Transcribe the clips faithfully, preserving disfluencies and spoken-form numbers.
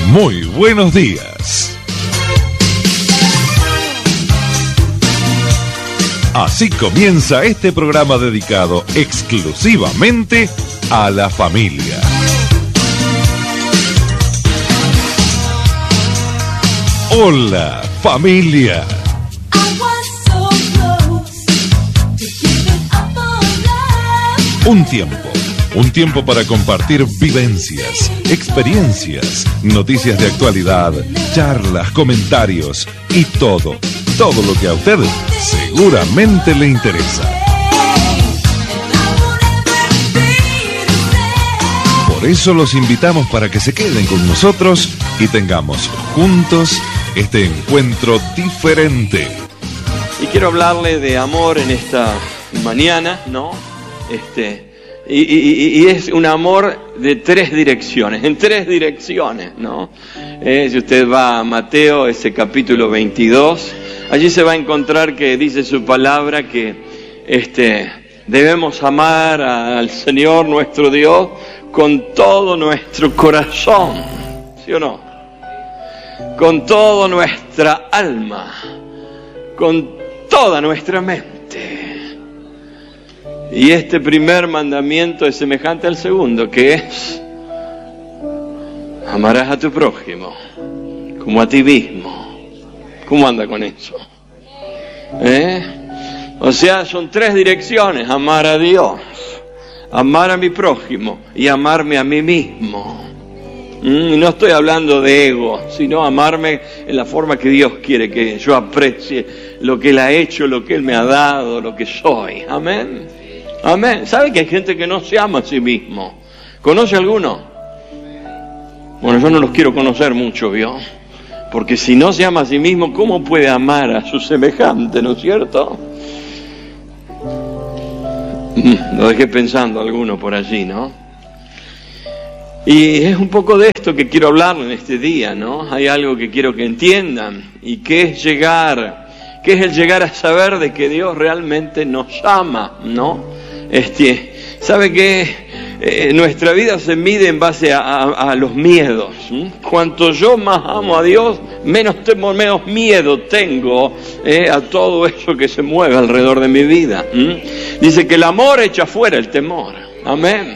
Muy buenos días. Así comienza este programa dedicado exclusivamente a la familia. Hola, familia. Un tiempo, un tiempo para compartir vivencias, experiencias, noticias de actualidad, charlas, comentarios y todo, todo lo que a usted seguramente le interesa. Por eso los invitamos para que se queden con nosotros y tengamos juntos este encuentro diferente. Y quiero hablarle de amor en esta mañana, ¿no? Este, y, y, y es un amor de tres direcciones, en tres direcciones, ¿no? Eh, si usted va a Mateo, ese capítulo veintidós, allí se va a encontrar que dice su palabra que este, debemos amar al Señor nuestro Dios con todo nuestro corazón, ¿sí o no? Con toda nuestra alma, con toda nuestra mente. Y este primer mandamiento es semejante al segundo, que es: amarás a tu prójimo como a ti mismo. ¿Cómo anda con eso? ¿Eh? O sea, son tres direcciones: amar a Dios, amar a mi prójimo y amarme a mí mismo. Y no estoy hablando de ego, sino amarme en la forma que Dios quiere que yo aprecie lo que Él ha hecho, lo que Él me ha dado, lo que soy. Amén. Amén. ¿Sabe que hay gente que no se ama a sí mismo? ¿Conoce alguno? Bueno, yo no los quiero conocer mucho, ¿vio? Porque si no se ama a sí mismo, ¿cómo puede amar a su semejante, no es cierto? Lo dejé pensando alguno por allí, ¿no? Y es un poco de esto que quiero hablar en este día, ¿no? Hay algo que quiero que entiendan, y que es llegar, que es el llegar a saber de que Dios realmente nos ama, ¿no? Este, ¿sabe qué? Eh, nuestra vida se mide en base a, a, a los miedos. ¿sí? Cuanto yo más amo a Dios, menos temo, menos miedo tengo eh, a todo eso que se mueve alrededor de mi vida. ¿sí? Dice que el amor echa fuera el temor. Amén.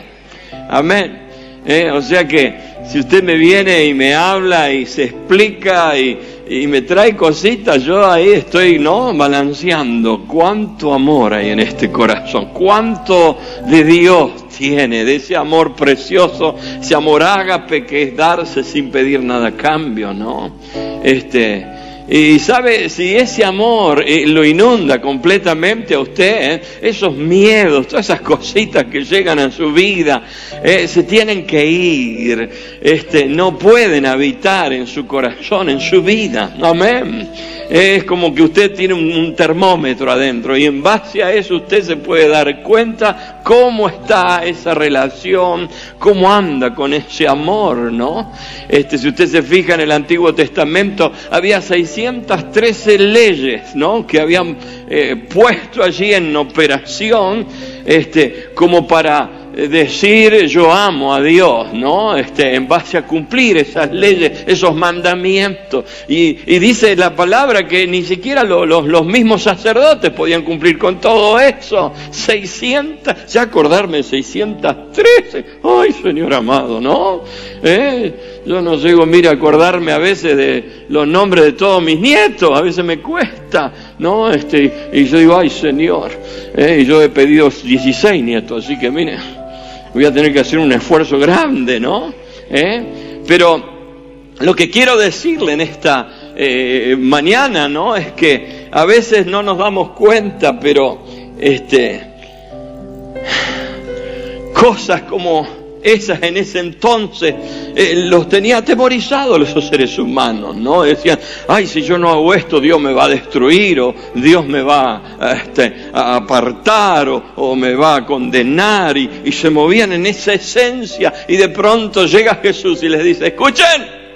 Amén. Eh, o sea que si usted me viene y me habla y se explica y, y me trae cositas, yo ahí estoy, ¿no? balanceando cuánto amor hay en este corazón, cuánto de Dios tiene, de ese amor precioso, ese amor ágape que es darse sin pedir nada a cambio, ¿no? Este... Y sabe, si ese amor eh, lo inunda completamente a usted, eh, esos miedos, todas esas cositas que llegan a su vida, eh, se tienen que ir, este, no pueden habitar en su corazón, en su vida. Amén. Es como que usted tiene un, un termómetro adentro y en base a eso usted se puede dar cuenta cómo está esa relación, cómo anda con ese amor, ¿no? Este, si usted se fija en el Antiguo Testamento, había seiscientas trece leyes, ¿no? que habían eh, puesto allí en operación, este, como para decir yo amo a Dios, ¿no? Este, en base a cumplir esas leyes, esos mandamientos. Y, y dice la palabra que ni siquiera lo, los, los mismos sacerdotes podían cumplir con todo eso. seiscientas, ya acordarme, seiscientas trece. Ay, Señor amado, ¿no? ¿Eh? Yo no llego, mira, a acordarme a veces de los nombres de todos mis nietos, a veces me cuesta, ¿no? Este, y yo digo, ay, Señor, ¿eh? Y yo he pedido dieciséis nietos, así que mire, voy a tener que hacer un esfuerzo grande, ¿no? ¿Eh? Pero lo que quiero decirle en esta eh, mañana, ¿no? Es que a veces no nos damos cuenta, pero este, cosas como esas en ese entonces eh, los tenía atemorizados esos seres humanos, ¿no? Decían, ay, si yo no hago esto, Dios me va a destruir, o Dios me va este, a apartar, o, o me va a condenar, y, y se movían en esa esencia, y de pronto llega Jesús y les dice, escuchen,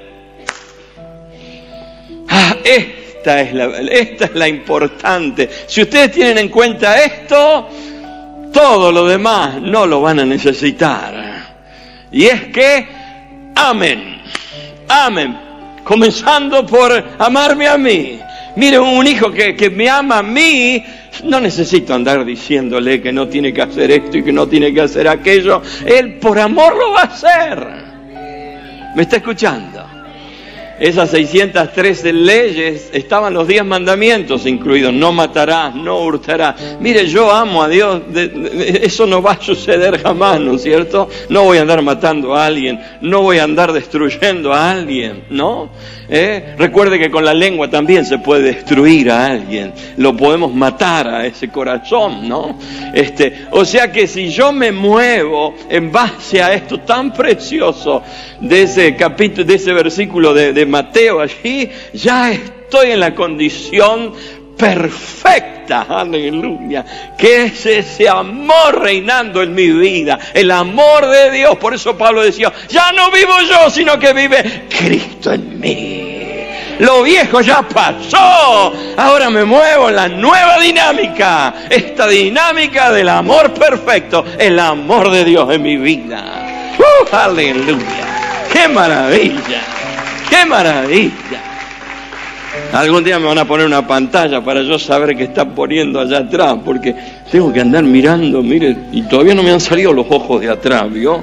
ah, esta es la, esta es la importante, si ustedes tienen en cuenta esto, todo lo demás no lo van a necesitar. Y es que amen amen, comenzando por amarme a mí. Mire, un hijo que, que me ama a mí, no necesito andar diciéndole que no tiene que hacer esto y que no tiene que hacer aquello. Él por amor lo va a hacer. ¿Me está escuchando? Esas seiscientas trece leyes, estaban los diez mandamientos incluidos. No matarás, no hurtarás. Mire, yo amo a Dios. De, de, eso no va a suceder jamás, ¿no es cierto? No voy a andar matando a alguien. No voy a andar destruyendo a alguien, ¿no? ¿Eh? Recuerde que con la lengua también se puede destruir a alguien. Lo podemos matar a ese corazón, ¿no? Este, o sea que si yo me muevo en base a esto tan precioso de ese capítulo, de ese versículo de, de Mateo allí, ya estoy en la condición perfecta, aleluya, que es ese amor reinando en mi vida, el amor de Dios. Por eso Pablo decía, ya no vivo yo, sino que vive Cristo en mí. Lo viejo ya pasó, ahora me muevo en la nueva dinámica, esta dinámica del amor perfecto, el amor de Dios en mi vida. ¡Uh, aleluya! ¡Qué maravilla! ¡Qué maravilla! Algún día me van a poner una pantalla para yo saber qué está poniendo allá atrás, porque tengo que andar mirando, mire, y todavía no me han salido los ojos de atrás, ¿vio?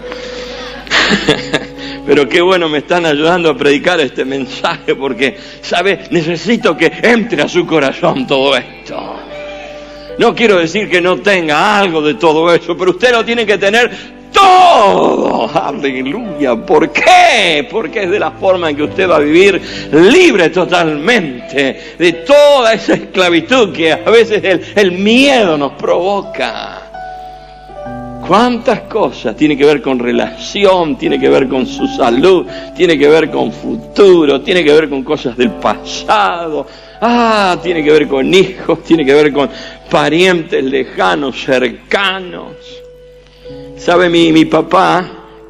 Pero qué bueno, me están ayudando a predicar este mensaje, porque, ¿sabe? Necesito que entre a su corazón todo esto. No quiero decir que no tenga algo de todo eso, pero usted lo tiene que tener todo, aleluya. ¿Por qué? Porque es de la forma en que usted va a vivir libre totalmente de toda esa esclavitud que a veces el, el miedo nos provoca. ¿Cuántas cosas? Tiene que ver con relación, tiene que ver con su salud, tiene que ver con futuro, tiene que ver con cosas del pasado. Ah, tiene que ver con hijos, tiene que ver con parientes lejanos, cercanos. ¿Sabe? Mi, mi papá,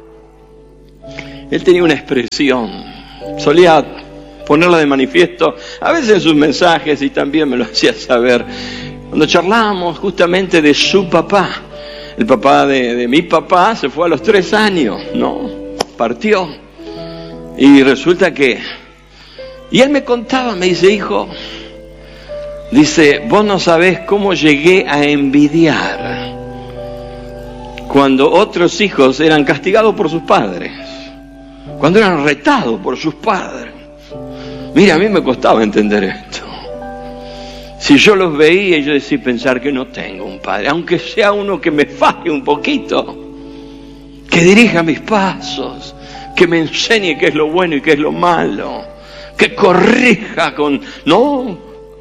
él tenía una expresión, solía ponerla de manifiesto, a veces en sus mensajes, y también me lo hacía saber, cuando charlábamos justamente de su papá. El papá de, de mi papá se fue a los tres años, ¿no? Partió. Y resulta que... Y él me contaba, me dice, hijo, dice, vos no sabés cómo llegué a envidiar cuando otros hijos eran castigados por sus padres, cuando eran retados por sus padres. Mira, a mí me costaba entender esto. Si yo los veía, yo decía pensar que no tengo un padre, aunque sea uno que me falle un poquito, que dirija mis pasos, que me enseñe qué es lo bueno y qué es lo malo, que corrija con... No.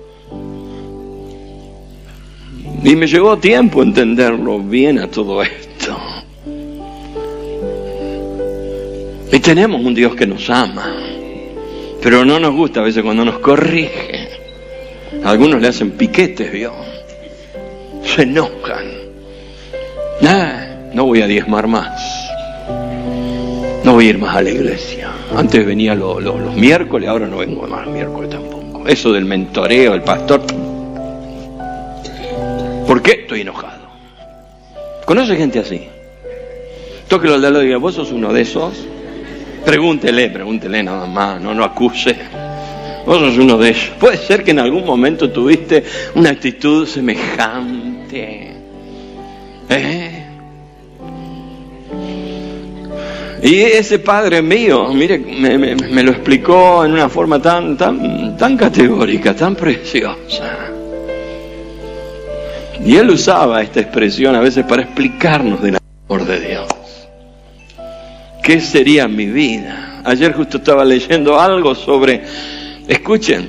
Y me llevó tiempo entenderlo bien a todo esto. Y tenemos un Dios que nos ama, pero no nos gusta a veces cuando nos corrige. Algunos le hacen piquetes, ¿vio? Se enojan. Nah, no voy a diezmar más. No voy a ir más a la iglesia. Antes venía lo, lo, los miércoles, ahora no vengo más los miércoles tampoco. Eso del mentoreo, el pastor. ¿Por qué? Estoy enojado. ¿Conoce gente así? Tóquelo al lado y diga, ¿vos sos uno de esos? Pregúntele, pregúntele nada más, no, no acuse. Vos sos uno de ellos. Puede ser que en algún momento tuviste una actitud semejante. ¿Eh? Y ese padre mío, mire, me, me, me lo explicó en una forma tan, tan, tan categórica, tan preciosa. Y él usaba esta expresión a veces para explicarnos del amor de Dios. ¿Qué sería mi vida? Ayer justo estaba leyendo algo sobre... Escuchen,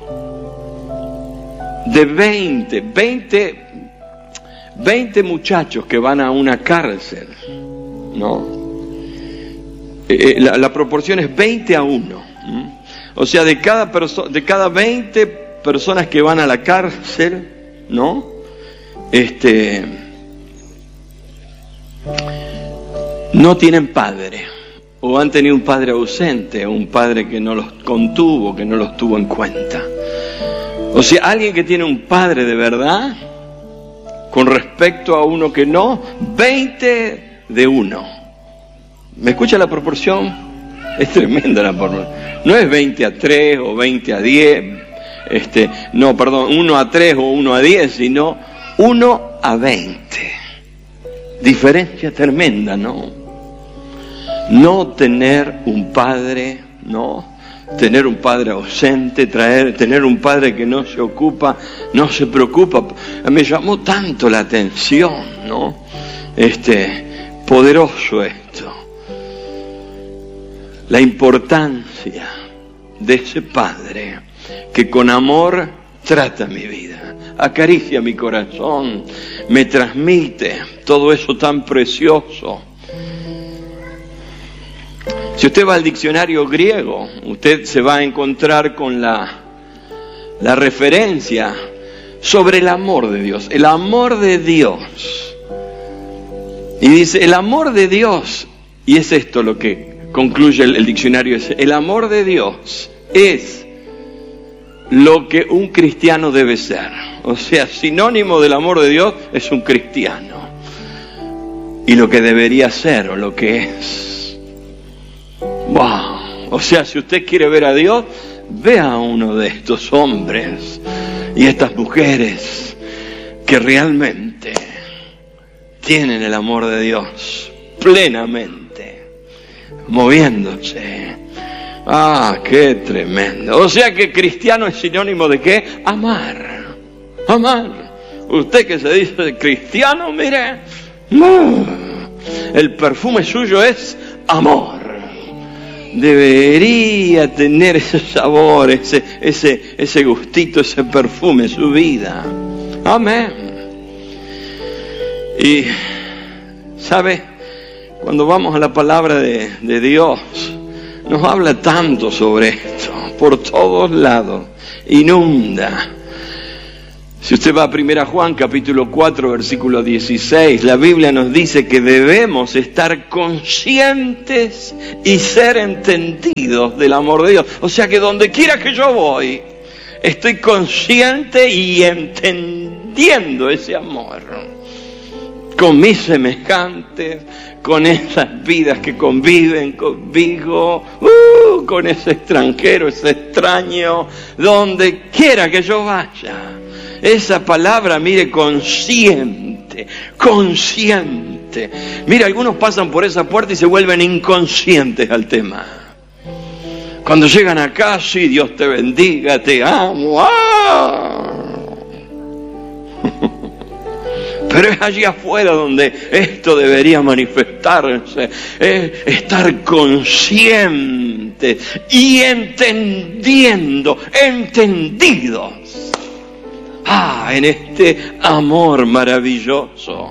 de veinte, veinte, veinte muchachos que van a una cárcel, ¿no? Eh, la, la proporción es veinte a uno. ¿Mm? O sea, de cada perso- de cada veinte personas que van a la cárcel, ¿no? Este, no tienen padre. O han tenido un padre ausente, o un padre que no los contuvo, que no los tuvo en cuenta. O sea, alguien que tiene un padre de verdad, con respecto a uno que no, veinte de uno. ¿Me escucha la proporción? Es tremenda la forma. No es veinte a tres o veinte a diez, este, no, perdón, uno a tres o uno a diez, sino uno a veinte. Diferencia tremenda, ¿no? No tener un padre, ¿no? Tener un padre ausente, traer, tener un padre que no se ocupa, no se preocupa. Me llamó tanto la atención, ¿no? Este, poderoso esto. La importancia de ese padre que con amor trata mi vida, acaricia mi corazón, me transmite todo eso tan precioso. Si usted va al diccionario griego, usted se va a encontrar con la, la referencia sobre el amor de Dios. El amor de Dios. Y dice, el amor de Dios, y es esto lo que concluye el, el diccionario, es, el amor de Dios es lo que un cristiano debe ser. O sea, sinónimo del amor de Dios es un cristiano. Y lo que debería ser o lo que es. Wow. O sea, si usted quiere ver a Dios, vea a uno de estos hombres y estas mujeres que realmente tienen el amor de Dios plenamente, moviéndose. Ah, qué tremendo. O sea que cristiano es sinónimo de ¿qué? Amar. Amar. Usted que se dice cristiano, mire, el perfume suyo es amor. Debería tener ese sabor, ese, ese, ese gustito, ese perfume en su vida. Amén. Y, ¿sabe? Cuando vamos a la palabra de, de Dios, nos habla tanto sobre esto, por todos lados, inunda. Si usted va a primera Juan, capítulo cuatro, versículo dieciséis, la Biblia nos dice que debemos estar conscientes y ser entendidos del amor de Dios. O sea que donde quiera que yo voy, estoy consciente y entendiendo ese amor. Con mis semejantes, con esas vidas que conviven conmigo, uh, con ese extranjero, ese extraño, donde quiera que yo vaya. Esa palabra, mire, consciente, consciente. Mire, algunos pasan por esa puerta y se vuelven inconscientes al tema. Cuando llegan acá, sí, Dios te bendiga, te amo. ¡Ah! Pero es allí afuera donde esto debería manifestarse, es estar consciente y entendiendo, entendidos. Ah, en este amor maravilloso.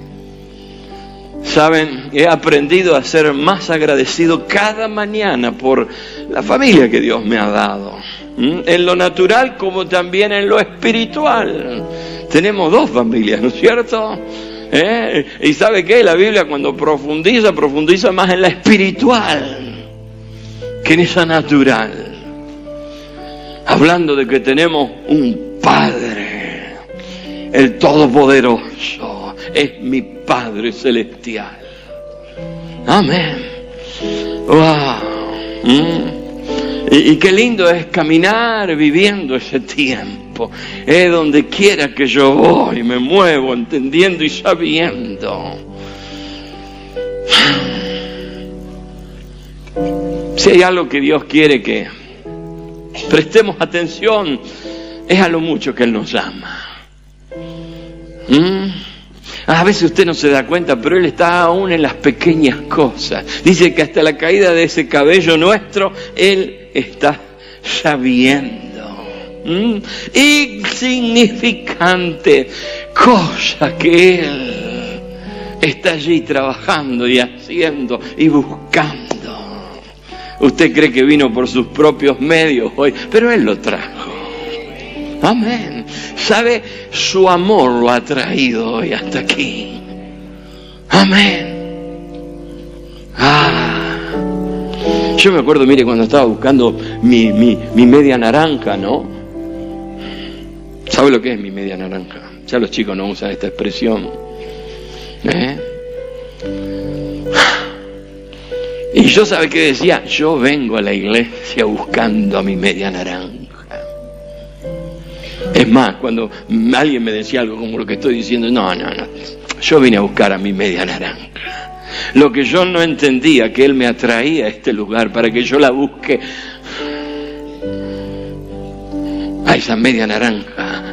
Saben, he aprendido a ser más agradecido cada mañana por la familia que Dios me ha dado. ¿Mm? En lo natural como también en lo espiritual. Tenemos dos familias, ¿no es cierto? ¿Eh? Y ¿sabe qué? La Biblia cuando profundiza, profundiza más en la espiritual que en esa natural. Hablando de que tenemos un Padre, el Todopoderoso, es mi Padre Celestial. Amén. Wow. ¿Mm? Y, y qué lindo es caminar viviendo ese tiempo. Es donde quiera que yo voy, me muevo entendiendo y sabiendo. Si hay algo que Dios quiere que prestemos atención, es a lo mucho que Él nos ama. ¿Mm? A veces usted no se da cuenta, pero Él está aún en las pequeñas cosas. Dice que hasta la caída de ese cabello nuestro, Él está sabiendo. ¿Mm? Insignificante cosa que Él está allí trabajando y haciendo y buscando. Usted cree que vino por sus propios medios hoy, pero Él lo trajo. Amén. ¿Sabe? Su amor lo ha traído hoy hasta aquí. Amén. Ah. Yo me acuerdo, mire, cuando estaba buscando mi, mi, mi media naranja, ¿no? ¿Sabe lo que es mi media naranja? Ya los chicos no usan esta expresión. ¿Eh? Y yo, ¿sabe qué decía? Yo vengo a la iglesia buscando a mi media naranja. Es más, cuando alguien me decía algo como lo que estoy diciendo, no, no, no, yo vine a buscar a mi media naranja. Lo que yo no entendía, que Él me atraía a este lugar para que yo la busque, a esa media naranja,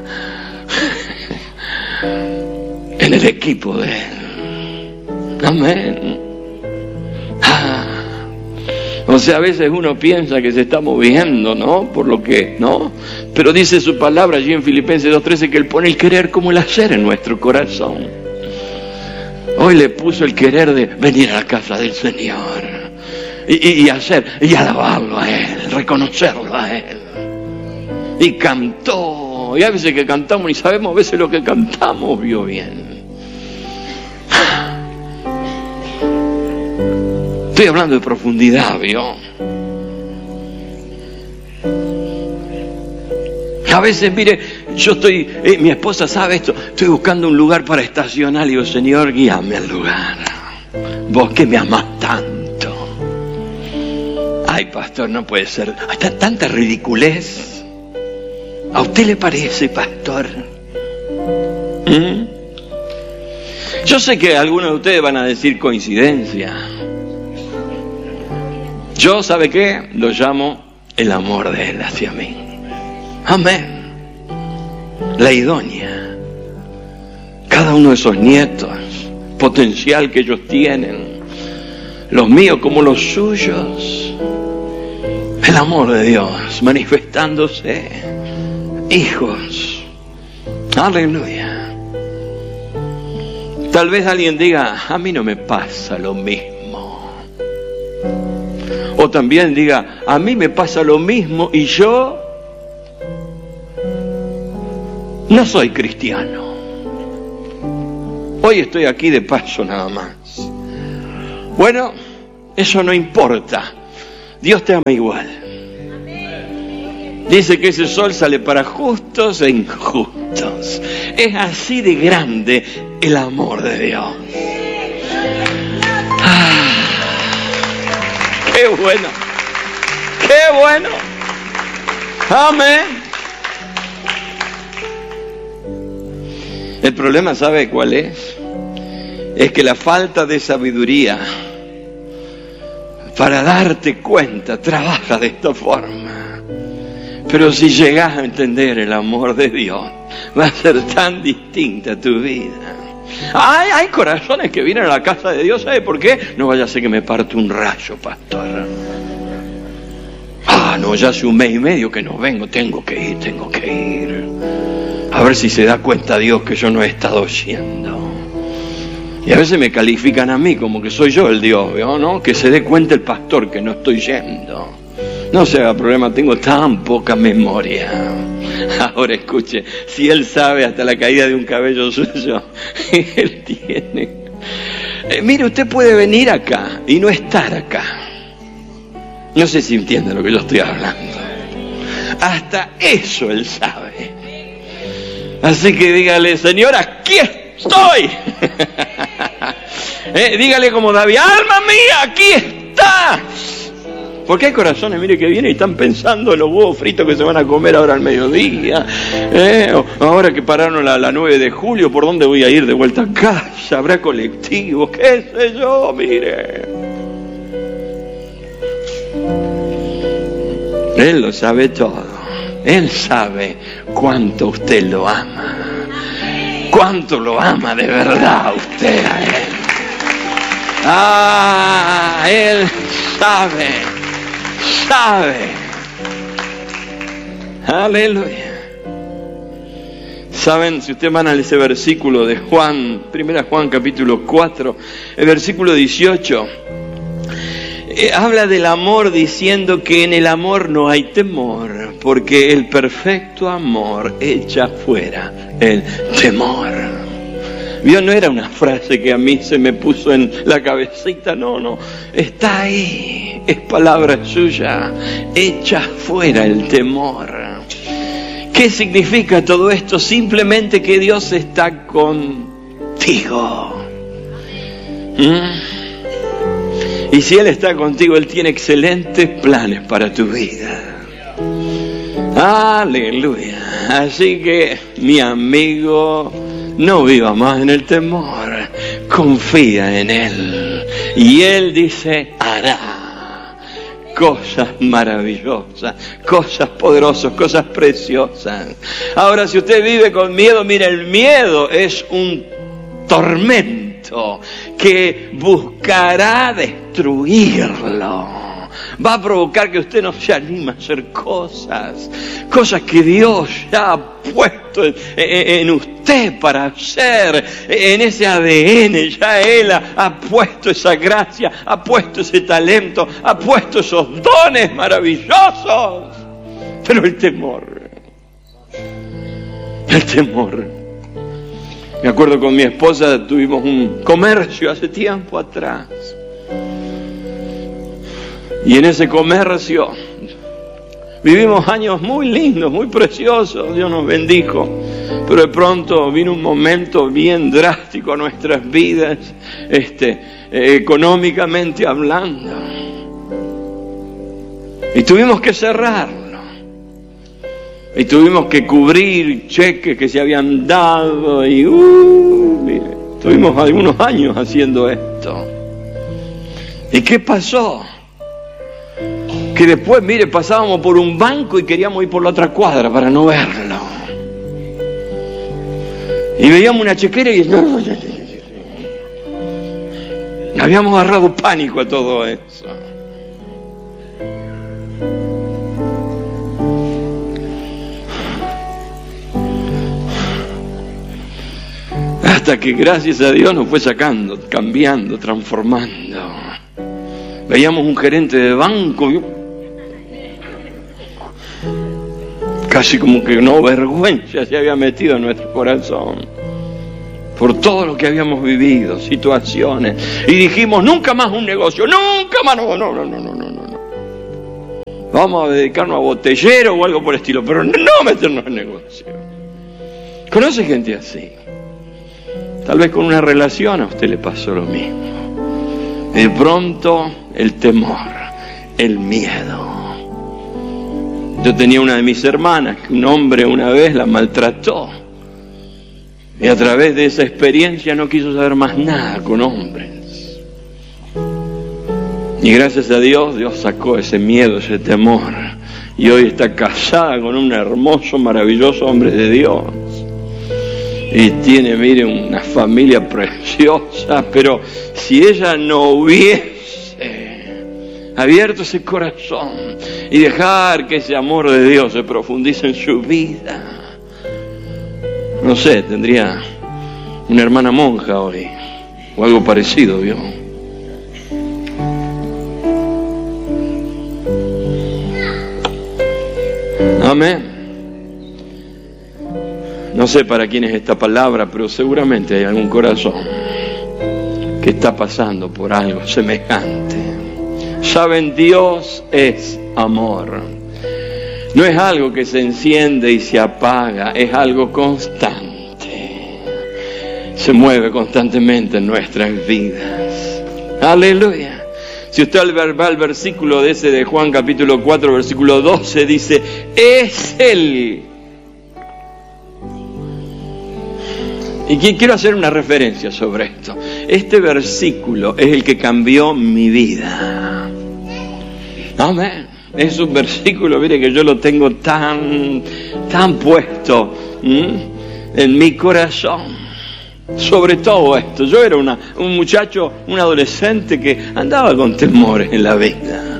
en el equipo de Él. Amén. Ah. O sea, a veces uno piensa que se está moviendo, ¿no? Por lo que, ¿no? Pero dice su palabra allí en Filipenses dos trece que Él pone el querer como el hacer en nuestro corazón. Hoy le puso el querer de venir a la casa del Señor y, y, y hacer, y alabarlo a Él, reconocerlo a Él. Y cantó, y a veces que cantamos ni sabemos a veces lo que cantamos, vio bien. Estoy hablando de profundidad, ¿vio? A veces, mire, yo estoy, eh, mi esposa sabe esto, estoy buscando un lugar para estacionar, y digo, Señor, guíame al lugar. Vos que me amás tanto. Ay, pastor, no puede ser. Hasta tanta ridiculez. ¿A usted le parece, pastor? ¿Mm? Yo sé que algunos de ustedes van a decir coincidencia. Yo, ¿sabe qué? Lo llamo el amor de Él hacia mí. Amén. La idónea. Cada uno de esos nietos, potencial que ellos tienen, los míos como los suyos. El amor de Dios manifestándose. Hijos. Aleluya. Tal vez alguien diga, a mí no me pasa lo mismo. O también diga, a mí me pasa lo mismo y yo no soy cristiano. Hoy estoy aquí de paso nada más. Bueno, eso no importa. Dios te ama igual. Dice que ese sol sale para justos e injustos. Es así de grande el amor de Dios. Ah. ¡Qué bueno! ¡Qué bueno! ¡Amén! El problema, ¿sabe cuál es? Es que la falta de sabiduría para darte cuenta trabaja de esta forma. Pero si llegas a entender el amor de Dios, va a ser tan distinta tu vida. Hay, hay corazones que vienen a la casa de Dios, ¿sabe por qué? No vaya a ser que me parte un rayo, pastor. Ah, no, ya hace un mes y medio que no vengo, tengo que ir, tengo que ir. A ver si se da cuenta Dios que yo no he estado yendo. Y a veces me califican a mí como que soy yo el Dios, ¿no? Que se dé cuenta el pastor que no estoy yendo. No se haga problema, tengo tan poca memoria. Ahora escuche, si Él sabe hasta la caída de un cabello suyo, Él tiene. Eh, mire, usted puede venir acá y no estar acá. No sé si entiende lo que yo estoy hablando. Hasta eso Él sabe. Así que dígale, Señor, aquí estoy. eh, dígale como David, alma mía, aquí estás. Porque hay corazones, mire, que vienen y están pensando en los huevos fritos que se van a comer ahora al mediodía. ¿eh? O ahora que pararon la, la nueve de julio, ¿por dónde voy a ir de vuelta a casa? ¿Habrá colectivos? ¿Qué sé yo? Mire. Él lo sabe todo. Él sabe cuánto usted lo ama. Cuánto lo ama de verdad usted a Él. Ah, Él sabe. Sabe. Aleluya. Saben, si ustedes van a ese versículo de Juan, primera Juan capítulo cuatro, el versículo dieciocho, eh, habla del amor diciendo que en el amor no hay temor, porque el perfecto amor echa fuera el temor. Vio, no era una frase que a mí se me puso en la cabecita, no, no, está ahí, es palabra suya, echa fuera el temor. ¿Qué significa todo esto? Simplemente que Dios está contigo. ¿Mm? Y si Él está contigo, Él tiene excelentes planes para tu vida. Aleluya. Así que, mi amigo, no viva más en el temor. Confía en Él. Y Él dice, hará cosas maravillosas, cosas poderosas, cosas preciosas. Ahora, si usted vive con miedo, mire, el miedo es un tormento que buscará destruirlo. Va a provocar que usted no se anime a hacer cosas, cosas que Dios ya ha puesto en, en, en usted para hacer, en ese A D N, ya Él ha, ha puesto esa gracia, ha puesto ese talento, ha puesto esos dones maravillosos. Pero el temor, el temor. Me acuerdo con mi esposa, tuvimos un comercio hace tiempo atrás. Y en ese comercio vivimos años muy lindos, muy preciosos. Dios nos bendijo. Pero de pronto vino un momento bien drástico a nuestras vidas, este, eh, económicamente hablando. Y tuvimos que cerrarlo. Y tuvimos que cubrir cheques que se habían dado. Y uh, mire, tuvimos algunos años haciendo esto. ¿Y qué pasó? Que después, mire, pasábamos por un banco y queríamos ir por la otra cuadra para no verlo. Y veíamos una chequera y habíamos agarrado pánico a todo eso. Hasta que gracias a Dios nos fue sacando, cambiando, transformando. Veíamos un gerente de banco, casi como que no vergüenza se había metido en nuestro corazón por todo lo que habíamos vivido, situaciones, y dijimos nunca más un negocio, nunca más, no, no, no, no, no, no, no. Vamos a dedicarnos a botellero o algo por el estilo, pero no meternos en negocio. ¿Conoce gente así? Tal vez con una relación a usted le pasó lo mismo. De pronto el temor, el miedo. Yo tenía una de mis hermanas que un hombre una vez la maltrató. Y a través de esa experiencia no quiso saber más nada con hombres. Y gracias a Dios, Dios sacó ese miedo, ese temor. Y hoy está casada con un hermoso, maravilloso hombre de Dios. Y tiene, mire, una familia preciosa. Pero si ella no hubiese abierto ese corazón y dejar que ese amor de Dios se profundice en su vida, no sé, tendría una hermana monja hoy o algo parecido, ¿vio? Amén. No sé para quién es esta palabra, pero seguramente hay algún corazón que está pasando por algo semejante. Saben, Dios es amor. No es algo que se enciende y se apaga, es algo constante. Se mueve constantemente en nuestras vidas. Aleluya. Si usted va al versículo de ese de Juan capítulo cuatro, versículo doce, dice, es Él. Y quiero hacer una referencia sobre esto. Este versículo es el que cambió mi vida. Amén. Es un versículo, mire, que yo lo tengo tan, tan puesto ¿m? en mi corazón. Sobre todo esto. Yo era una, un muchacho, un adolescente que andaba con temores en la vida.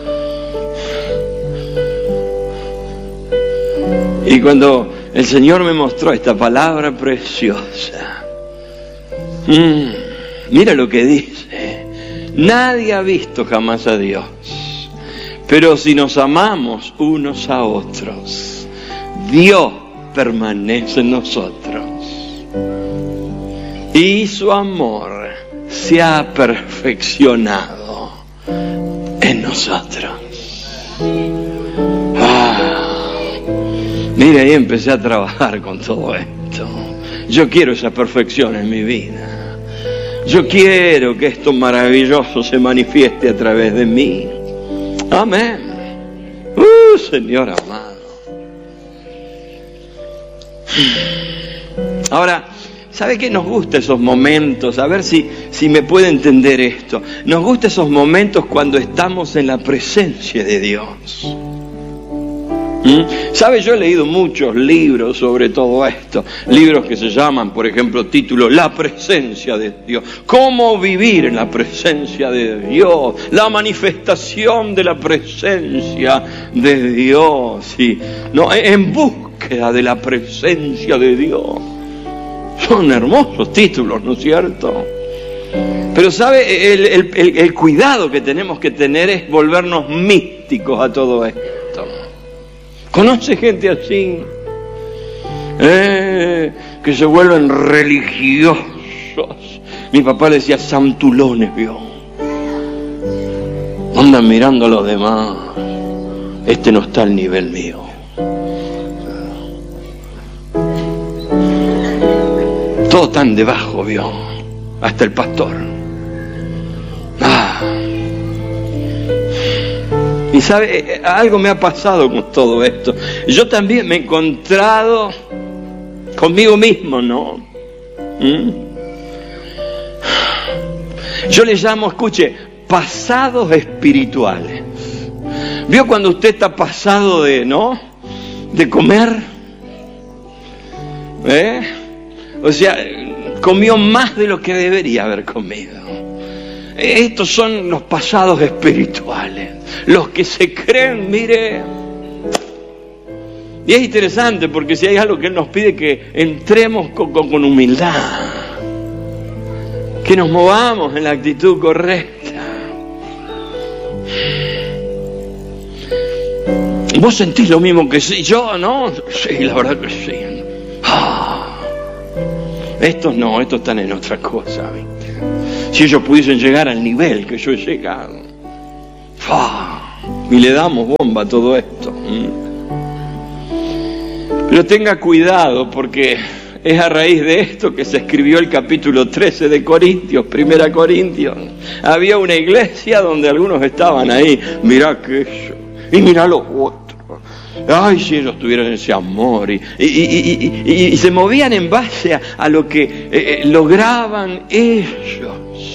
Y cuando el Señor me mostró esta palabra preciosa, mmm, mira lo que dice. Nadie ha visto jamás a Dios, pero si nos amamos unos a otros, Dios permanece en nosotros y su amor se ha perfeccionado en nosotros. Ah, mire, ahí empecé a trabajar con todo esto. Yo quiero esa perfección en mi vida. Yo quiero que esto maravilloso se manifieste a través de mí. Amén. Uh, Señor amado. Ahora, ¿sabe qué? Nos gustan esos momentos, a ver si, si me puede entender esto. Nos gustan esos momentos cuando estamos en la presencia de Dios. ¿Mm? ¿Sabe? Yo he leído muchos libros sobre todo esto. Libros que se llaman, por ejemplo, título La presencia de Dios. Cómo vivir en la presencia de Dios. La manifestación de la presencia de Dios. ¿Sí? No, en búsqueda de la presencia de Dios. Son hermosos títulos, ¿no es cierto? Pero ¿sabe? El, el, el, el cuidado que tenemos que tener es volvernos místicos a todo esto. ¿Conoce gente así? Eh, que se vuelven religiosos. Mi papá le decía santulones, vio. Andan mirando a los demás. Este no está al nivel mío. Todos están debajo, vio. Hasta el pastor. Ah. Y sabe, algo me ha pasado con todo esto. Yo también me he encontrado conmigo mismo, ¿no? ¿Mm? Yo le llamo, escuche, pasados espirituales. ¿Vio cuando usted está pasado de, ¿no? De comer? ¿Eh? O sea, comió más de lo que debería haber comido. Estos son los pasados espirituales, los que se creen, mire. Y es interesante porque si hay algo que Él nos pide, que entremos con, con, con humildad, que nos movamos en la actitud correcta. ¿Vos sentís lo mismo que sí? Yo, ¿no? Sí, la verdad que sí. Ah, estos no, estos están en otra cosa, ¿viste? Si ellos pudiesen llegar al nivel que yo he llegado. ¡Fah! Y le damos bomba a todo esto. ¿Mm? Pero tenga cuidado, porque es a raíz de esto que se escribió el capítulo trece de Corintios, Primera Corintios. Había una iglesia donde algunos estaban ahí. Mirá que eso, y mirá los otros. Ay, si ellos tuvieran ese amor. Y, y, y, y, y, y se movían en base a, a lo que eh, lograban ellos.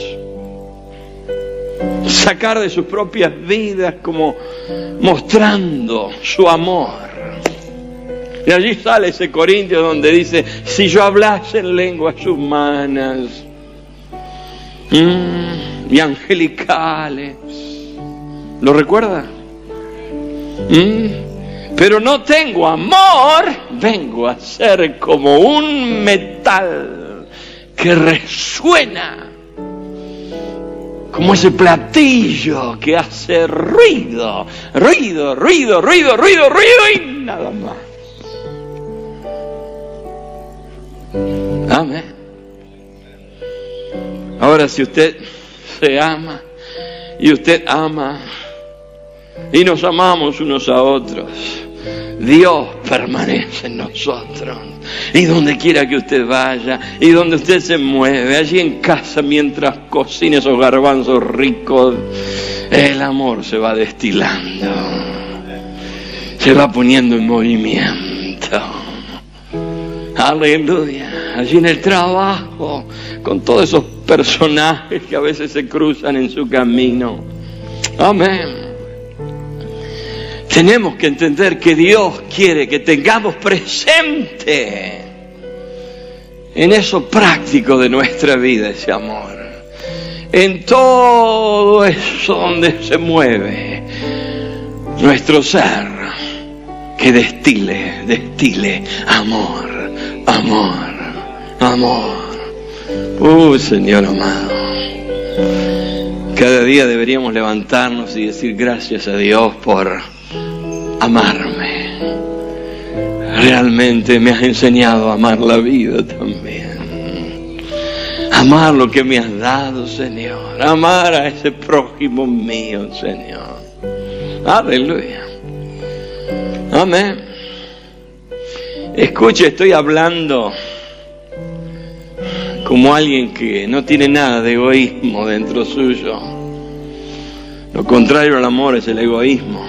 Sacar de sus propias vidas, como mostrando su amor. Y allí sale ese Corintio donde dice: si yo hablase en lenguas humanas mmm, y angelicales, ¿lo recuerda? ¿Mm? Pero no tengo amor, vengo a ser como un metal que resuena, como ese platillo que hace ruido, ruido, ruido, ruido, ruido, ruido y nada más. Amén. Ahora, si usted se ama y usted ama y nos amamos unos a otros, Dios permanece en nosotros. Y donde quiera que usted vaya, y donde usted se mueve, allí en casa, mientras cocina esos garbanzos ricos, el amor se va destilando, se va poniendo en movimiento. Aleluya. Allí en el trabajo, con todos esos personajes que a veces se cruzan en su camino. Amén. Tenemos que entender que Dios quiere que tengamos presente en eso práctico de nuestra vida ese amor. En todo eso donde se mueve nuestro ser, que destile, destile amor, amor, amor. Uh, Señor amado. Cada día deberíamos levantarnos y decir gracias a Dios por amarme. Realmente me has enseñado a amar la vida también. Amar lo que me has dado, Señor. Amar a ese prójimo mío, Señor. Aleluya. Amén. Escuche, estoy hablando como alguien que no tiene nada de egoísmo dentro suyo. Lo contrario al amor es el egoísmo.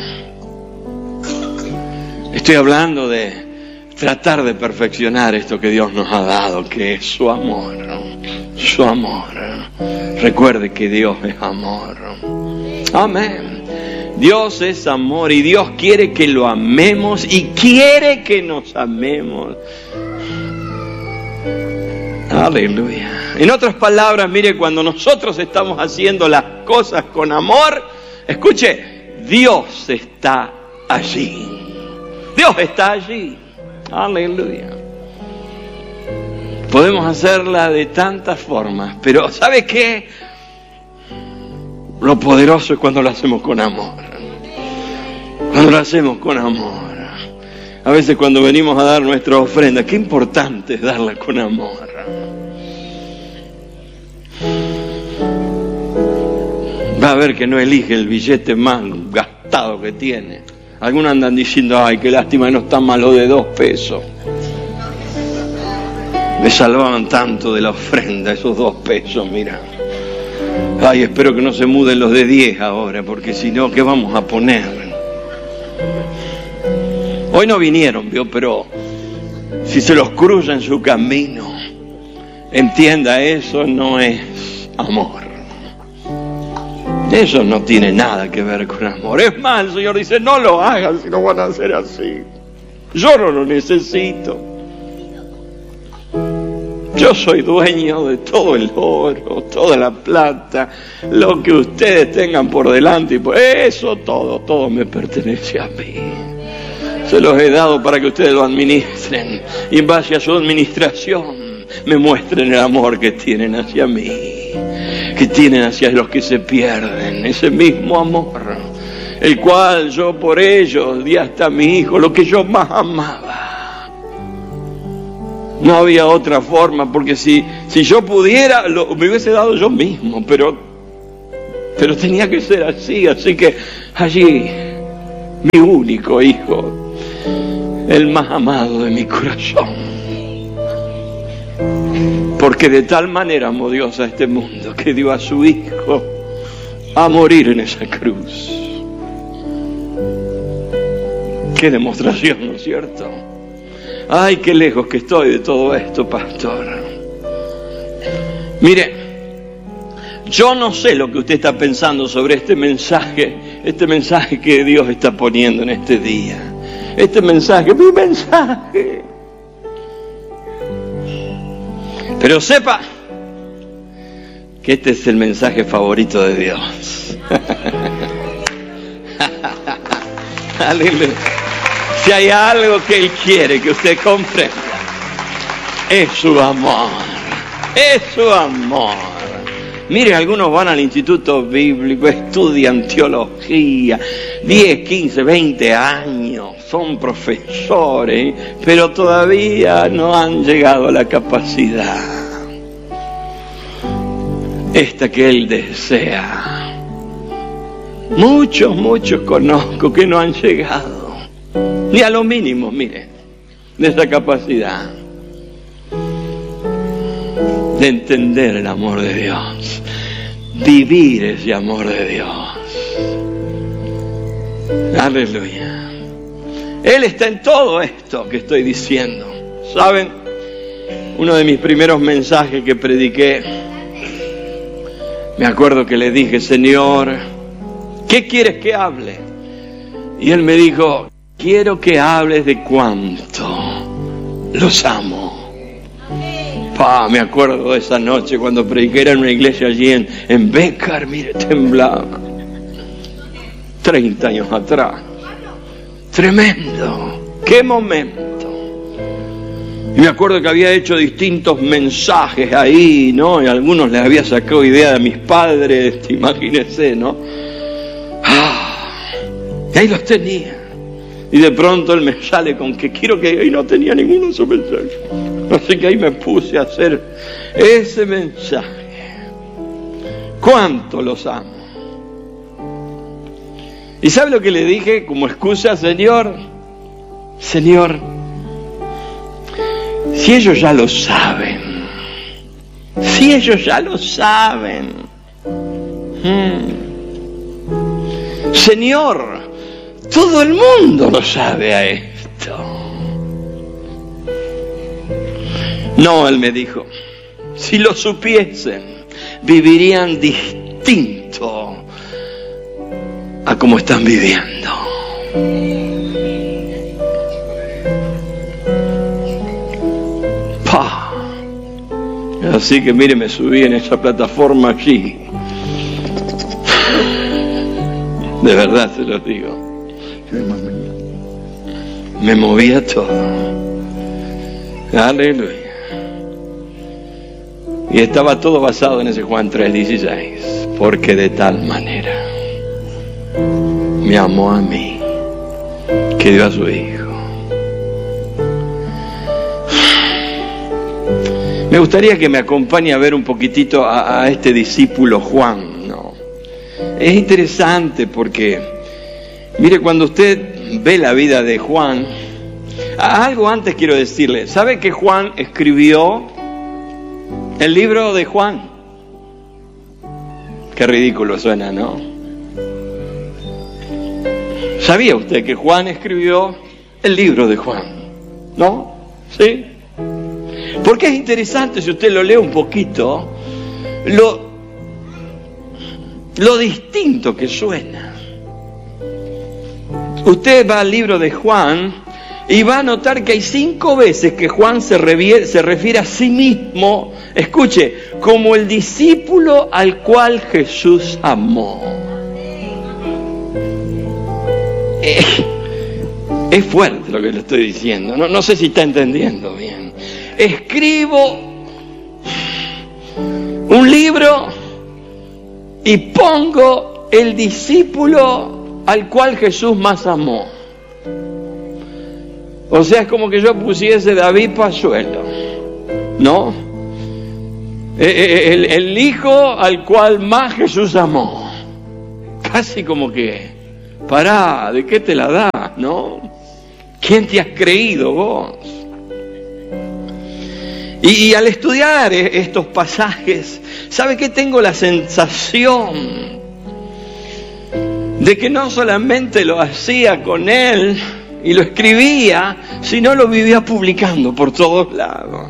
Estoy hablando de tratar de perfeccionar esto que Dios nos ha dado, que es su amor, su amor. Recuerde que Dios es amor. Amén. Dios es amor y Dios quiere que lo amemos y quiere que nos amemos. Aleluya. En otras palabras, mire, cuando nosotros estamos haciendo las cosas con amor, escuche, Dios está allí. Dios está allí. Aleluya. Podemos hacerla de tantas formas, pero ¿sabe qué? Lo poderoso es cuando lo hacemos con amor. Cuando lo hacemos con amor. A veces cuando venimos a dar nuestra ofrenda, qué importante es darla con amor. Va a ver que no elige el billete más gastado que tiene. Algunos andan diciendo, ay, qué lástima, no está malo de dos pesos. Me salvaban tanto de la ofrenda, esos dos pesos, mira. Ay, espero que no se muden los de diez ahora, porque si no, ¿qué vamos a poner? Hoy no vinieron, ¿vio? Pero si se los cruza en su camino, entienda, eso no es amor. Eso no tiene nada que ver con amor. Es más, el Señor dice, no lo hagan si no van a hacer así. Yo no lo necesito. Yo soy dueño de todo el oro, toda la plata, lo que ustedes tengan por delante y por eso todo, todo me pertenece a mí. Se los he dado para que ustedes lo administren y en base a su administración me muestren el amor que tienen hacia mí, que tienen hacia los que se pierden, ese mismo amor, el cual yo por ellos di hasta mi hijo, lo que yo más amaba. No había otra forma, porque si, si yo pudiera, lo, me hubiese dado yo mismo, pero, pero tenía que ser así, así que allí, mi único hijo, el más amado de mi corazón, porque de tal manera amó Dios a este mundo que dio a su hijo a morir en esa cruz. Qué demostración, ¿no es cierto? Ay, qué lejos que estoy de todo esto, pastor. Mire, yo no sé lo que usted está pensando sobre este mensaje, este mensaje que Dios está poniendo en este día. Este mensaje, mi mensaje. Pero sepa que este es el mensaje favorito de Dios. Aleluya. Si hay algo que Él quiere que usted comprenda, es su amor. Es su amor. Mire, algunos van al instituto bíblico, estudian teología, diez, quince, veinte años, son profesores, pero todavía no han llegado a la capacidad esta que Él desea. Muchos, muchos conozco que no han llegado ni a lo mínimo, mire, de esa capacidad de entender el amor de Dios, vivir ese amor de Dios. Aleluya. Él está en todo esto que estoy diciendo. ¿Saben? Uno de mis primeros mensajes que prediqué, me acuerdo que le dije, Señor, ¿qué quieres que hable? Y Él me dijo, quiero que hables de cuánto los amo. Pa, me acuerdo de esa noche cuando prediqué en una iglesia allí en, en Bécar, mire, temblaba. treinta años atrás. Tremendo. ¡Qué momento! Y me acuerdo que había hecho distintos mensajes ahí, ¿no? Y a algunos les había sacado idea de mis padres, imagínense, ¿no? Ah, y ahí los tenía. Y de pronto Él me sale con que quiero que... Y no tenía ninguno de esos mensajes. Así que ahí me puse a hacer ese mensaje. ¿Cuánto los amo? ¿Y sabe lo que le dije como excusa, Señor? Señor, si ellos ya lo saben, Si ellos ya lo saben. Hmm. Señor, todo el mundo lo sabe a esto. No, él me dijo, si lo supiesen, vivirían distinto a como están viviendo. Pa. Así que mire, me subí en esa plataforma allí. De verdad se los digo. Me movía todo. Aleluya. Y estaba todo basado en ese Juan tres dieciséis. Porque de tal manera me amó a mí, que dio a su Hijo. Me gustaría que me acompañe a ver un poquitito a, a este discípulo Juan, ¿no? Es interesante porque, mire, cuando usted ve la vida de Juan, algo antes quiero decirle. ¿Sabe que Juan escribió el libro de Juan? Qué ridículo suena, ¿no? ¿Sabía usted que Juan escribió el libro de Juan? ¿No? ¿Sí? Porque es interesante, si usted lo lee un poquito, lo, lo distinto que suena. Usted va al libro de Juan y va a notar que hay cinco veces que Juan se refiere, se refiere a sí mismo, escuche, como el discípulo al cual Jesús amó. Es, es fuerte lo que le estoy diciendo, no, no sé si está entendiendo bien. Escribo un libro y pongo el discípulo al cual Jesús más amó. O sea, es como que yo pusiese David Pazuello, ¿no? El, el hijo al cual más Jesús amó. Casi como que, pará, ¿de qué te la da, no? ¿Quién te has creído vos? Y, y al estudiar estos pasajes, ¿sabe qué? Tengo la sensación de que no solamente lo hacía con él y lo escribía, sino lo vivía publicando por todos lados.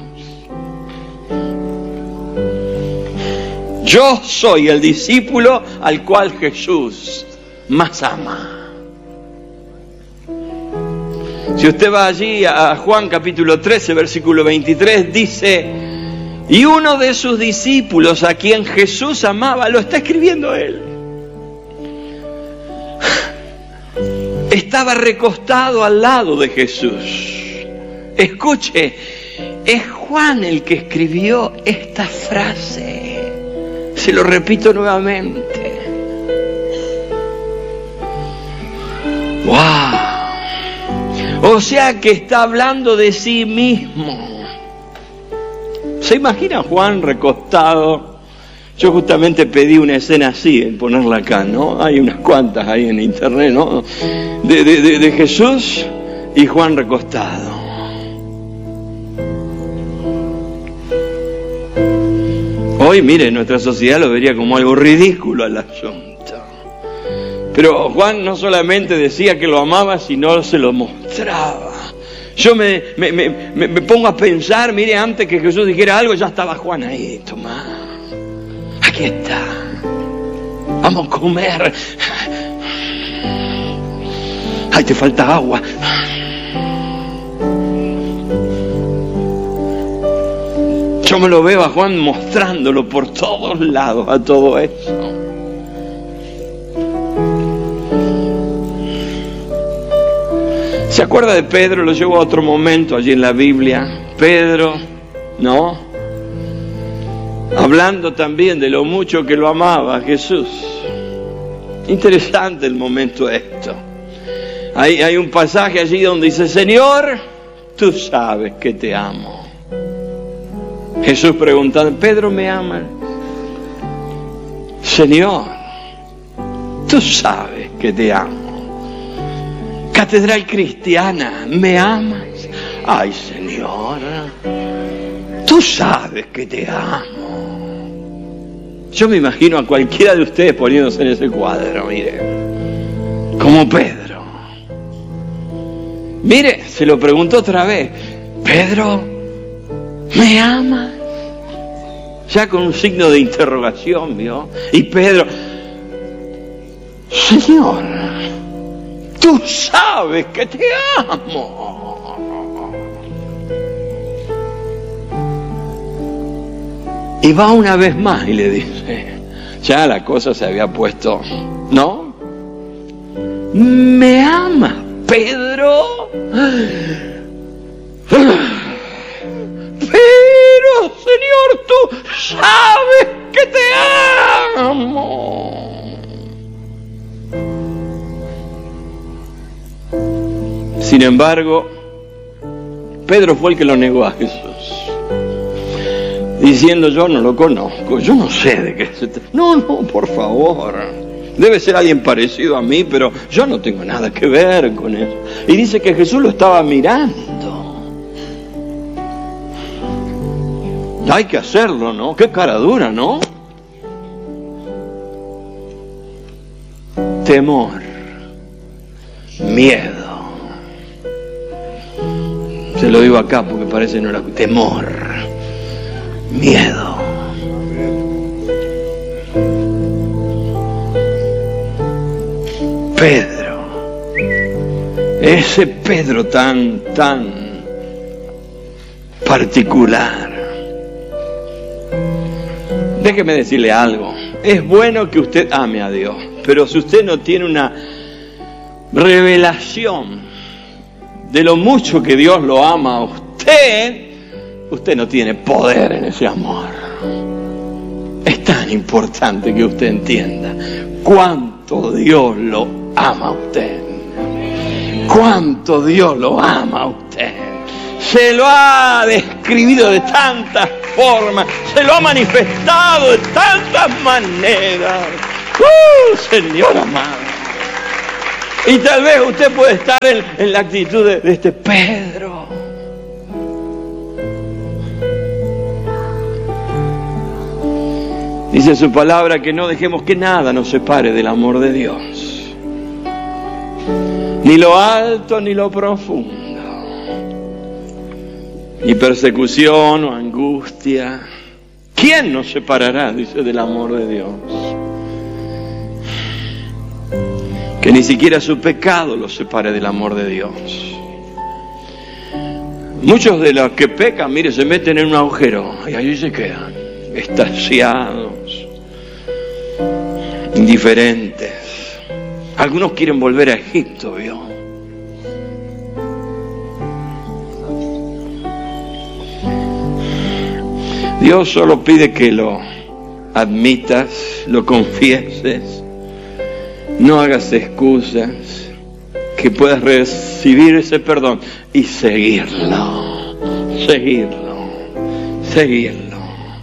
Yo soy el discípulo al cual Jesús más ama. Si usted va allí a Juan capítulo trece, versículo veintitrés, dice, y uno de sus discípulos a quien Jesús amaba, lo está escribiendo él, estaba recostado al lado de Jesús. Escuche, es Juan el que escribió esta frase. Se lo repito nuevamente. ¡Wow! O sea que está hablando de sí mismo. ¿Se imagina Juan recostado? Yo justamente pedí una escena así, en ponerla acá, ¿no? Hay unas cuantas ahí en internet, ¿no? De, de, de, de Jesús y Juan recostado. Hoy, mire, nuestra sociedad lo vería como algo ridículo al asunto. Pero Juan no solamente decía que lo amaba, sino se lo mostraba. Yo me, me, me, me pongo a pensar, mire, antes que Jesús dijera algo, ya estaba Juan ahí, tomá. Aquí está. Vamos a comer. Ay, te falta agua. Yo me lo veo a Juan mostrándolo por todos lados a todo eso. ¿Se acuerda de Pedro? Lo llevo a otro momento allí en la Biblia. Pedro, ¿no? Hablando también de lo mucho que lo amaba Jesús. Interesante el momento esto. Hay, hay un pasaje allí donde dice, Señor, tú sabes que te amo. Jesús preguntando, Pedro, ¿me amas? Señor, tú sabes que te amo. Catedral Cristiana, ¿me amas? Ay, Señor, tú sabes que te amo. Yo me imagino a cualquiera de ustedes poniéndose en ese cuadro, mire, como Pedro. Mire, se lo preguntó otra vez, Pedro, ¿me amas? Ya con un signo de interrogación, ¿vio? Y Pedro, Señor, tú sabes que te amo. Y va una vez más y le dice, ya la cosa se había puesto, ¿no? ¿Me amas, Pedro? Pero, Señor, tú sabes que te amo. Sin embargo, Pedro fue el que lo negó a Jesús, diciendo, yo no lo conozco, yo no sé de qué se trata. No, no, por favor, debe ser alguien parecido a mí, pero yo no tengo nada que ver con eso. Y dice que Jesús lo estaba mirando. Hay que hacerlo, ¿no? Qué cara dura, ¿no? Temor, miedo. Se lo digo acá porque parece no era temor. Miedo. Pedro, ese Pedro tan, tan particular. Déjeme decirle algo. Es bueno que usted ame a Dios, pero si usted no tiene una revelación de lo mucho que Dios lo ama a usted, usted no tiene poder en ese amor. Es tan importante que usted entienda cuánto Dios lo ama a usted. Cuánto Dios lo ama a usted. Se lo ha describido de tantas formas, se lo ha manifestado de tantas maneras. ¡Uh, Señor amado! Y tal vez usted puede estar en, en la actitud de, de este Pedro. Dice su palabra que no dejemos que nada nos separe del amor de Dios. Ni lo alto ni lo profundo. Ni persecución o angustia. ¿Quién nos separará, dice, del amor de Dios? Que ni siquiera su pecado los separe del amor de Dios. Muchos de los que pecan, mire, se meten en un agujero y allí se quedan, extasiados, indiferentes. Algunos quieren volver a Egipto, ¿vio? Dios solo pide que lo admitas, lo confieses, no hagas excusas, que puedas recibir ese perdón y seguirlo, seguirlo, seguirlo.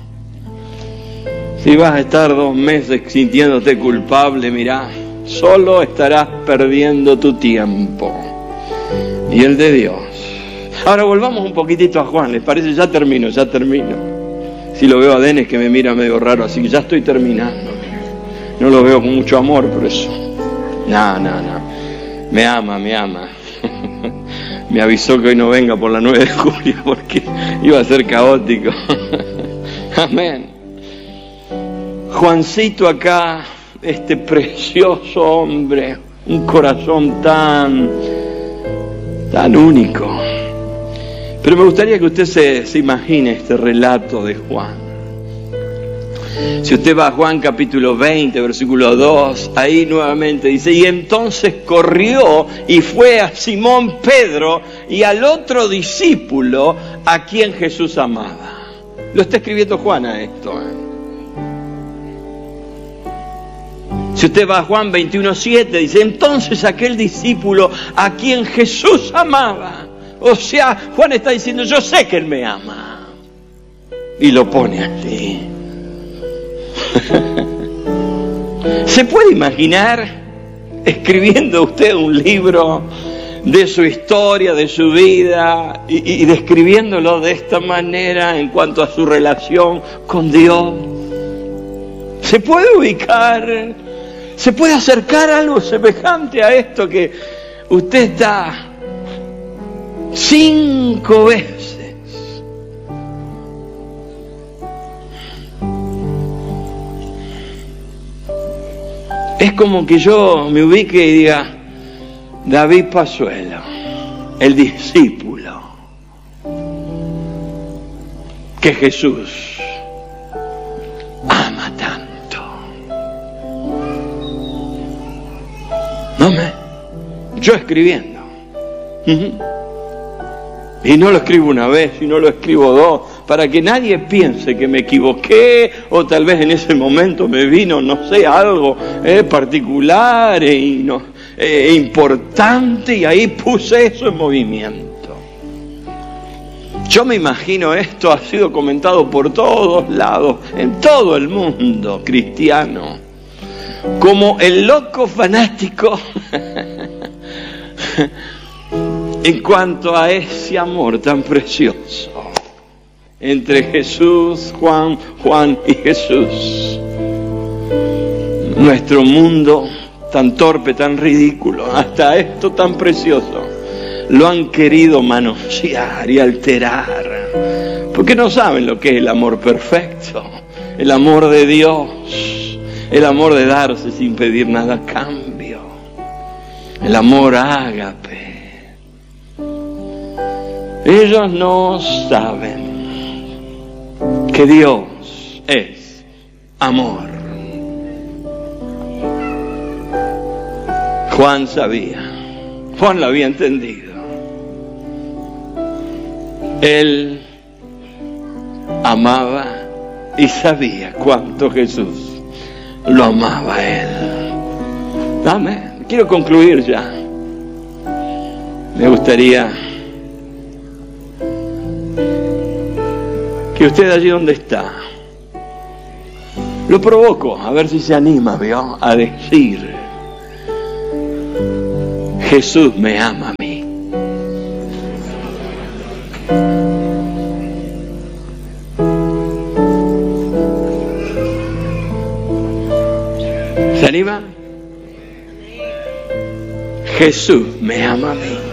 Si vas a estar dos meses sintiéndote culpable, mirá, solo estarás perdiendo tu tiempo y el de Dios. Ahora volvamos un poquitito a Juan, ¿les parece? Ya termino, ya termino. Si lo veo a Denis que me mira medio raro, así que ya estoy terminando. No lo veo con mucho amor, por eso. No, no, no. Me ama, me ama. Me avisó que hoy no venga por la nueve de julio porque iba a ser caótico. Amén. Juancito acá, este precioso hombre, un corazón tan, tan único. Pero me gustaría que usted se, se imagine este relato de Juan. Si usted va a Juan capítulo veinte, versículo dos, ahí nuevamente dice, y entonces corrió y fue a Simón Pedro y al otro discípulo a quien Jesús amaba. Lo está escribiendo Juan a esto. ¿eh? Si usted va a Juan veintiuno siete, dice, entonces aquel discípulo a quien Jesús amaba. O sea, Juan está diciendo, yo sé que Él me ama. Y lo pone allí. ¿Se puede imaginar escribiendo usted un libro de su historia, de su vida, y, y describiéndolo de esta manera en cuanto a su relación con Dios? ¿Se puede ubicar? ¿Se puede acercar algo semejante a esto que usted está cinco veces? Es como que yo me ubique y diga, David Pazuelo, el discípulo que Jesús ama tanto. No me, yo escribiendo. Uh-huh. Y no lo escribo una vez, y no lo escribo dos, para que nadie piense que me equivoqué, o tal vez en ese momento me vino, no sé, algo eh, particular e no, eh, importante, y ahí puse eso en movimiento. Yo me imagino esto ha sido comentado por todos lados, en todo el mundo cristiano, como el loco fanático en cuanto a ese amor tan precioso entre Jesús, Juan, Juan y Jesús. Nuestro mundo tan torpe, tan ridículo, hasta esto tan precioso, lo han querido manosear y alterar, porque no saben lo que es el amor perfecto, el amor de Dios, el amor de darse sin pedir nada a cambio, el amor ágape. Ellos no saben que Dios es amor. Juan sabía, Juan lo había entendido. Él amaba y sabía cuánto Jesús lo amaba a él. Amén. Quiero concluir ya. Me gustaría que usted allí donde está, lo provoco, a ver si se anima, ¿vio?, a decir, Jesús me ama a mí. ¿Se anima? Jesús me ama a mí.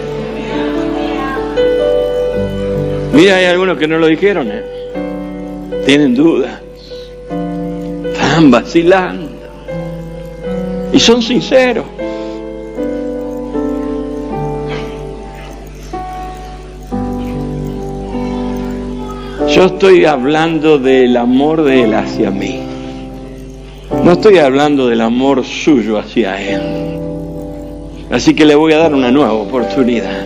Mira, hay algunos que no lo dijeron, ¿eh? Tienen dudas, están vacilando y son sinceros. Yo estoy hablando del amor de él hacia mí, no estoy hablando del amor suyo hacia él. Así que le voy a dar una nueva oportunidad,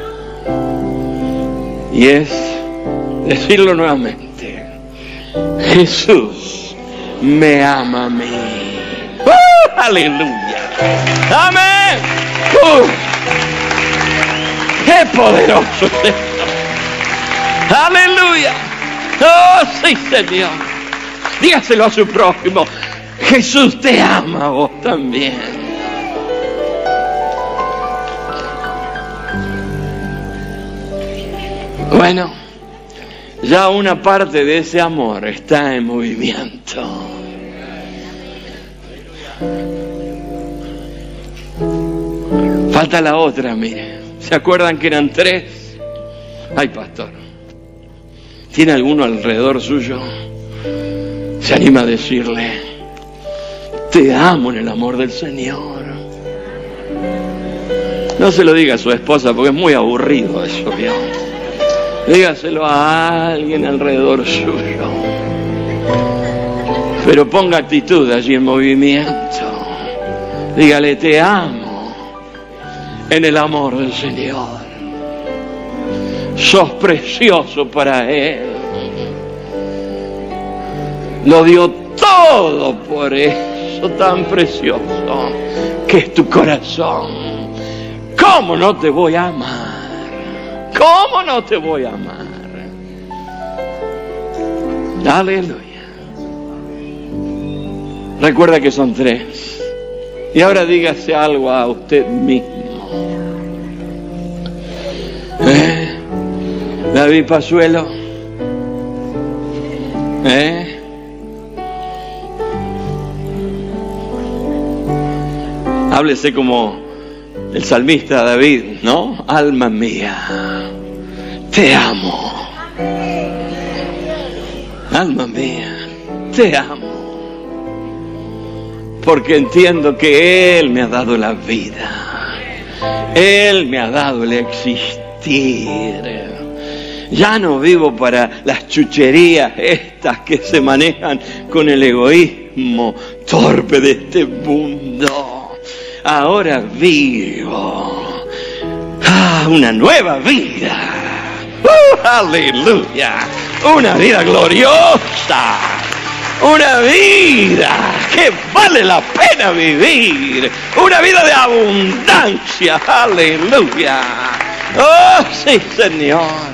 y es decirlo nuevamente: Jesús me ama a mí. ¡Uh! ¡Aleluya! ¡Amén! ¡Uh! ¡Qué poderoso es esto! ¡Aleluya! ¡Oh, sí, Señor! Dígaselo a su prójimo: Jesús te ama a vos también. Bueno, ya una parte de ese amor está en movimiento. Falta la otra, mire. ¿Se acuerdan que eran tres? Ay, pastor, ¿tiene alguno alrededor suyo? Se anima a decirle: te amo en el amor del Señor. No se lo diga a su esposa porque es muy aburrido eso, ¿vio? Dígaselo a alguien alrededor suyo. Pero ponga actitud allí en movimiento. Dígale: te amo en el amor del Señor. Sos precioso para Él. Lo dio todo por eso tan precioso que es tu corazón. ¿Cómo no te voy a amar? ¿Cómo no te voy a amar? Aleluya. Recuerda que son tres. Y ahora dígase algo a usted mismo. ¿Eh? David Pazuelo. ¿Eh? Háblese como el salmista David, ¿no? Alma mía, te amo. Alma mía, te amo. Porque entiendo que Él me ha dado la vida. Él me ha dado el existir. Ya no vivo para las chucherías estas que se manejan con el egoísmo torpe de este mundo. Ahora vivo ah, una nueva vida. ¡Uh, aleluya! Una vida gloriosa. Una vida que vale la pena vivir. Una vida de abundancia. Aleluya. Oh, sí, Señor.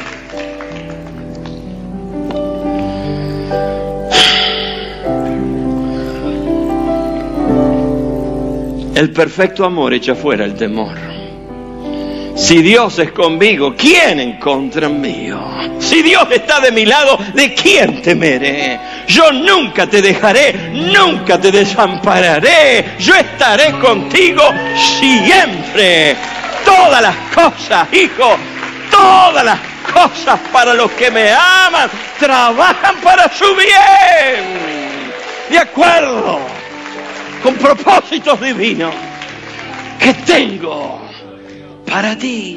El perfecto amor echa fuera el temor. Si Dios es conmigo, ¿quién en contra mío? Si Dios está de mi lado, ¿de quién temeré? Yo nunca te dejaré, nunca te desampararé. Yo estaré contigo siempre. Todas las cosas, hijo, todas las cosas para los que me aman, trabajan para su bien. De acuerdo con propósitos divinos que tengo para ti.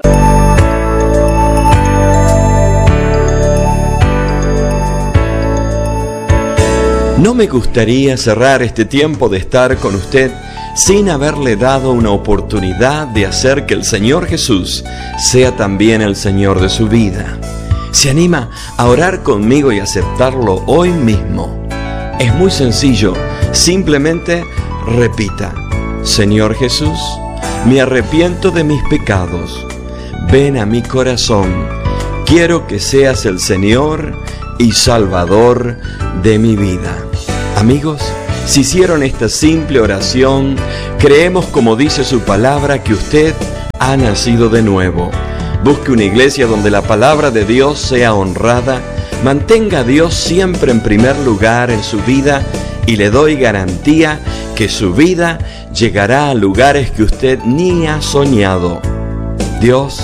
No me gustaría cerrar este tiempo de estar con usted sin haberle dado una oportunidad de hacer que el Señor Jesús sea también el Señor de su vida. ¿Se anima a orar conmigo y aceptarlo hoy mismo? Es muy sencillo, simplemente repita: Señor Jesús, me arrepiento de mis pecados, ven a mi corazón, quiero que seas el Señor y Salvador de mi vida. Amigos, si hicieron esta simple oración, creemos, como dice su palabra, que usted ha nacido de nuevo. Busque una iglesia donde la palabra de Dios sea honrada, mantenga a Dios siempre en primer lugar en su vida y le doy garantía que su vida llegará a lugares que usted ni ha soñado. Dios